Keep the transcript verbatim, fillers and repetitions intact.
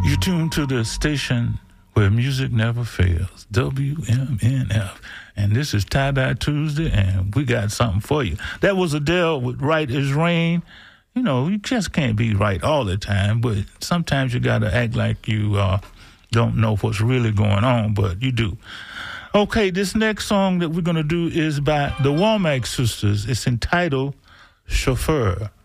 You tune to the station where music never fails, W M N F. And this is Tie-Dye Tuesday, and we got something for you. That was Adele with Right as Rain. You know, you just can't be right all the time, but sometimes you got to act like you uh, don't know what's really going on, but you do. Okay, this next song that we're going to do is by the Womack Sisters. It's entitled Chauffeur.